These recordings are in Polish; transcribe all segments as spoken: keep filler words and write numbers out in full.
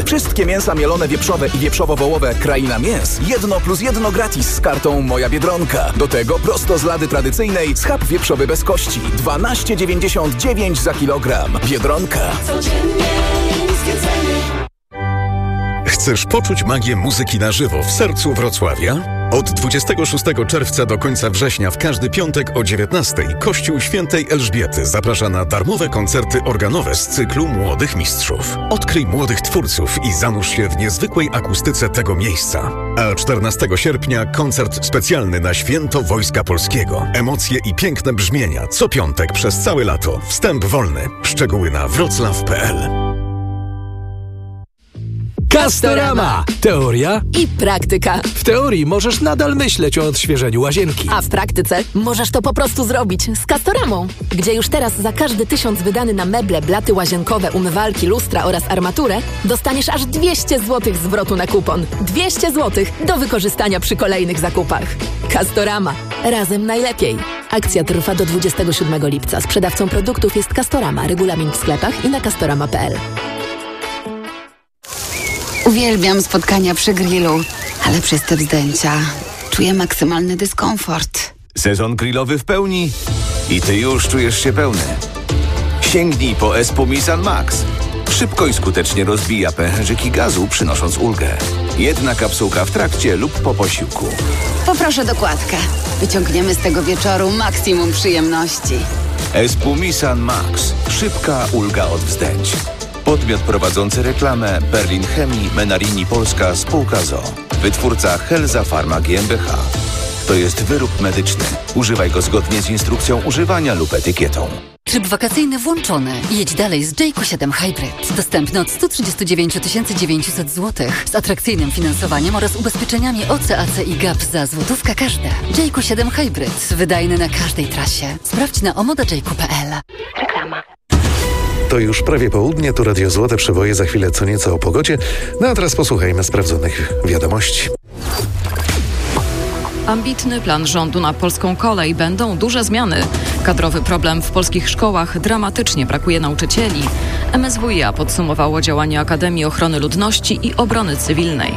Wszystkie mięsa mielone wieprzowe i wieprzowo-wołowe Kraina Mięs. Jedno plus jedno gratis z kartą Moja Biedronka. Do tego prosto z lady tradycyjnej schab wieprzowy bez kości. dwanaście dziewięćdziesiąt dziewięć za kilogram. Biedronka. Codziennie niskie ceny. Chcesz poczuć magię muzyki na żywo w sercu Wrocławia? Od dwudziestego szóstego czerwca do końca września w każdy piątek o dziewiętnastej Kościół Świętej Elżbiety zaprasza na darmowe koncerty organowe z cyklu Młodych Mistrzów. Odkryj młodych twórców i zanurz się w niezwykłej akustyce tego miejsca. A czternastego sierpnia koncert specjalny na Święto Wojska Polskiego. Emocje i piękne brzmienia co piątek przez całe lato. Wstęp wolny. Szczegóły na wroclaw kropka p l. Castorama. Teoria i praktyka. W teorii możesz nadal myśleć o odświeżeniu łazienki. A w praktyce możesz to po prostu zrobić z Castoramą, gdzie już teraz za każdy tysiąc wydany na meble, blaty łazienkowe, umywalki, lustra oraz armaturę dostaniesz aż dwieście złotych zwrotu na kupon. dwieście złotych do wykorzystania przy kolejnych zakupach. Castorama. Razem najlepiej. Akcja trwa do dwudziestego siódmego lipca. Sprzedawcą produktów jest Castorama. Regulamin w sklepach i na castorama kropka p l. Uwielbiam spotkania przy grillu, ale przez te wzdęcia czuję maksymalny dyskomfort. Sezon grillowy w pełni i ty już czujesz się pełny. Sięgnij po Espumisan Max. Szybko i skutecznie rozbija pęcherzyki gazu, przynosząc ulgę. Jedna kapsułka w trakcie lub po posiłku. Poproszę dokładkę. Wyciągniemy z tego wieczoru maksimum przyjemności. Espumisan Max. Szybka ulga od wzdęć. Podmiot prowadzący reklamę Berlin Chemii, Menarini Polska, spółka z o o. Wytwórca Helza Pharma G m b h. To jest wyrób medyczny. Używaj go zgodnie z instrukcją używania lub etykietą. Tryb wakacyjny włączony. Jedź dalej z J Q siedem Hybrid. Dostępny od sto trzydzieści dziewięć tysięcy dziewięćset złotych. Z atrakcyjnym finansowaniem oraz ubezpieczeniami O C A C i G A P za złotówka każde. J Q siedem Hybrid. Wydajny na każdej trasie. Sprawdź na omoda j q kropka p l. Reklama. To już prawie południe, tu Radio Złote Przeboje, za chwilę co nieco o pogodzie. No a teraz posłuchajmy sprawdzonych wiadomości. Ambitny plan rządu na polską kolej. Będą duże zmiany. Kadrowy problem w polskich szkołach. Dramatycznie brakuje nauczycieli. M S W i a podsumowało działania Akademii Ochrony Ludności i Obrony Cywilnej.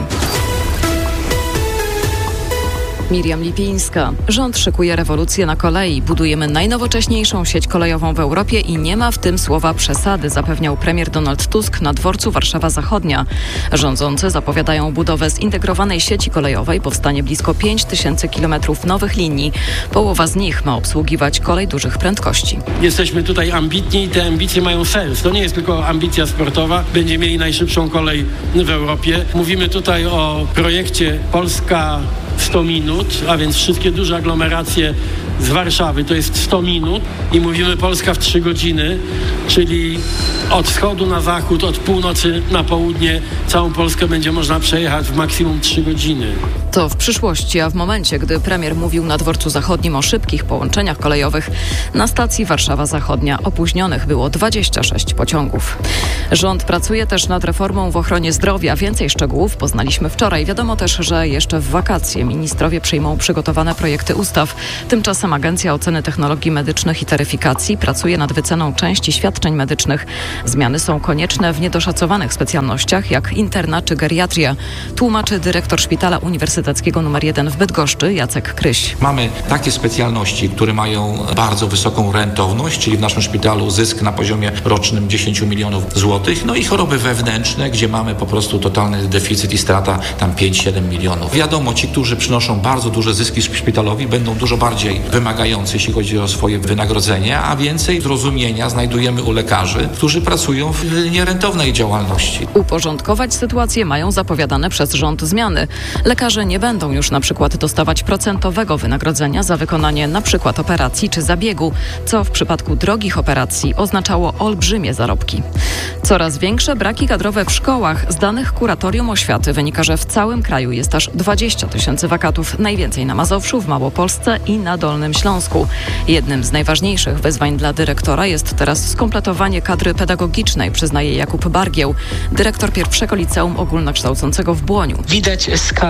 Miriam Lipińska. Rząd szykuje rewolucję na kolei. Budujemy najnowocześniejszą sieć kolejową w Europie i nie ma w tym słowa przesady, zapewniał premier Donald Tusk na dworcu Warszawa Zachodnia. Rządzący zapowiadają budowę zintegrowanej sieci kolejowej, powstanie blisko pięć tysięcy kilometrów nowych linii. Połowa z nich ma obsługiwać kolej dużych prędkości. Jesteśmy tutaj ambitni i te ambicje mają sens. To nie jest tylko ambicja sportowa. Będziemy mieli najszybszą kolej w Europie. Mówimy tutaj o projekcie Polska sto minut, a więc wszystkie duże aglomeracje z Warszawy to jest sto minut i mówimy Polska w trzy godziny, czyli od wschodu na zachód, od północy na południe całą Polskę będzie można przejechać w maksimum trzy godziny. To w przyszłości, a w momencie, gdy premier mówił na dworcu zachodnim o szybkich połączeniach kolejowych, na stacji Warszawa Zachodnia opóźnionych było dwadzieścia sześć pociągów. Rząd pracuje też nad reformą w ochronie zdrowia. Więcej szczegółów poznaliśmy wczoraj. Wiadomo też, że jeszcze w wakacje ministrowie przyjmą przygotowane projekty ustaw. Tymczasem Agencja Oceny Technologii Medycznych i Taryfikacji pracuje nad wyceną części świadczeń medycznych. Zmiany są konieczne w niedoszacowanych specjalnościach jak interna czy geriatria, tłumaczy dyrektor Szpitala Uniwersyteckiego numer jeden w Bydgoszczy Jacek Kryś. Mamy takie specjalności, które mają bardzo wysoką rentowność, czyli w naszym szpitalu zysk na poziomie rocznym dziesięć milionów złotych, no i choroby wewnętrzne, gdzie mamy po prostu totalny deficyt i strata tam pięć siedem milionów. Wiadomo, ci, którzy przynoszą bardzo duże zyski szpitalowi, będą dużo bardziej wymagający, jeśli chodzi o swoje wynagrodzenie, a więcej zrozumienia znajdujemy u lekarzy, którzy pracują w nierentownej działalności. Uporządkować sytuację mają zapowiadane przez rząd zmiany. Lekarze nie będą już na przykład dostawać procentowego wynagrodzenia za wykonanie na przykład operacji czy zabiegu, co w przypadku drogich operacji oznaczało olbrzymie zarobki. Coraz większe braki kadrowe w szkołach. Z danych Kuratorium Oświaty wynika, że w całym kraju jest aż dwadzieścia tysięcy wakatów, najwięcej na Mazowszu, w Małopolsce i na Dolnym Śląsku. Jednym z najważniejszych wyzwań dla dyrektora jest teraz skompletowanie kadry pedagogicznej, przyznaje Jakub Bargieł, dyrektor pierwszego liceum ogólnokształcącego w Błoniu. Widać skalę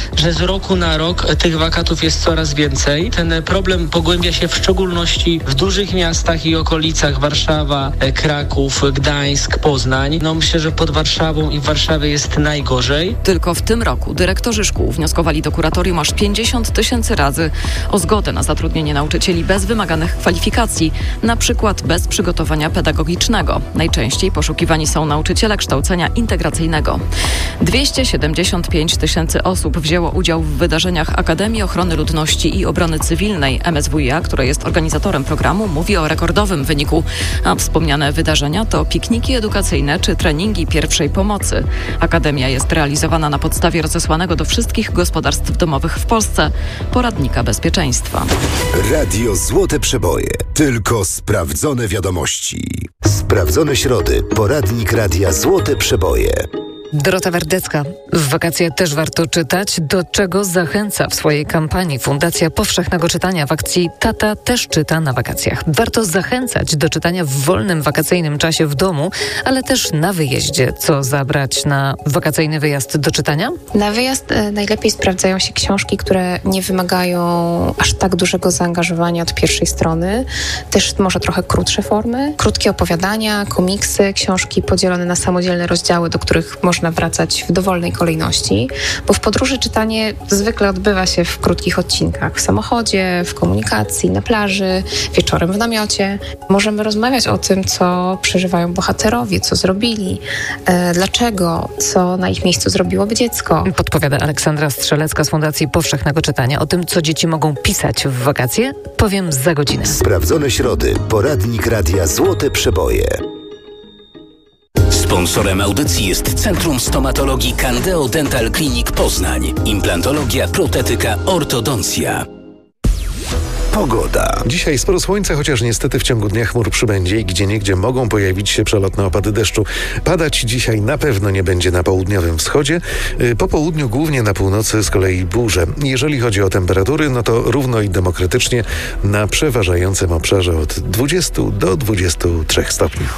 że z roku na rok tych wakatów jest coraz więcej. Ten problem pogłębia się w szczególności w dużych miastach i okolicach: Warszawa, Kraków, Gdańsk, Poznań. No myślę, że pod Warszawą i w Warszawie jest najgorzej. Tylko w tym roku dyrektorzy szkół wnioskowali do kuratorium aż pięćdziesiąt tysięcy razy o zgodę na zatrudnienie nauczycieli bez wymaganych kwalifikacji, na przykład bez przygotowania pedagogicznego. Najczęściej poszukiwani są nauczyciele kształcenia integracyjnego. dwieście siedemdziesiąt pięć tysięcy osób wzięło udział w wydarzeniach Akademii Ochrony Ludności i Obrony Cywilnej. M S W iA, które jest organizatorem programu, mówi o rekordowym wyniku, a wspomniane wydarzenia to pikniki edukacyjne czy treningi pierwszej pomocy. Akademia jest realizowana na podstawie rozesłanego do wszystkich gospodarstw domowych w Polsce poradnika bezpieczeństwa. Radio Złote Przeboje. Tylko sprawdzone wiadomości. Sprawdzone środy. Poradnik Radia Złote Przeboje. Dorota Wardecka. W wakacje też warto czytać, do czego zachęca w swojej kampanii Fundacja Powszechnego Czytania w akcji Tata też czyta na wakacjach. Warto zachęcać do czytania w wolnym wakacyjnym czasie w domu, ale też na wyjeździe. Co zabrać na wakacyjny wyjazd do czytania? Na wyjazd e, najlepiej sprawdzają się książki, które nie wymagają aż tak dużego zaangażowania od pierwszej strony. Też może trochę krótsze formy. Krótkie opowiadania, komiksy, książki podzielone na samodzielne rozdziały, do których można można wracać w dowolnej kolejności, bo w podróży czytanie zwykle odbywa się w krótkich odcinkach. W samochodzie, w komunikacji, na plaży, wieczorem w namiocie. Możemy rozmawiać o tym, co przeżywają bohaterowie, co zrobili, e, dlaczego, co na ich miejscu zrobiłoby dziecko. Podpowiada Aleksandra Strzelecka z Fundacji Powszechnego Czytania. O tym, co dzieci mogą pisać w wakacje, powiem za godzinę. Sprawdzone środy. Poradnik Radia Złote Przeboje. Sponsorem audycji jest Centrum Stomatologii Candeo Dental Clinic Poznań. Implantologia, protetyka, ortodoncja. Pogoda. Dzisiaj sporo słońca, chociaż niestety w ciągu dnia chmur przybędzie i gdzieniegdzie mogą pojawić się przelotne opady deszczu. Padać dzisiaj na pewno nie będzie na południowym wschodzie. Po południu głównie na północy z kolei burze. Jeżeli chodzi o temperatury, no to równo i demokratycznie na przeważającym obszarze od dwudziestu do dwudziestu trzech stopni.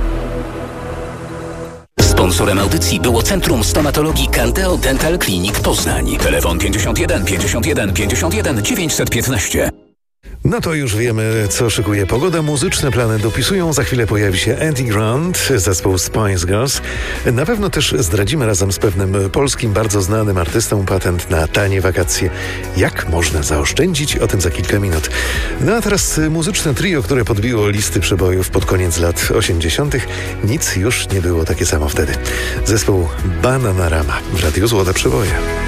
Sponsorem audycji było Centrum Stomatologii Candeo Dental Clinic Poznań. Telefon pięćdziesiąt jeden pięćdziesiąt jeden pięćdziesiąt jeden dziewięćset piętnaście. No to już wiemy, co szykuje pogoda. Muzyczne plany dopisują. Za chwilę pojawi się Andy Grant, zespół Spice Girls. Na pewno też zdradzimy razem z pewnym polskim, bardzo znanym artystą patent na tanie wakacje. Jak można zaoszczędzić? O tym za kilka minut. No a teraz muzyczne trio, które podbiło listy przebojów pod koniec lat osiemdziesiątych. Nic już nie było takie samo wtedy. Zespół Bananarama w Radiu Złote Przeboje.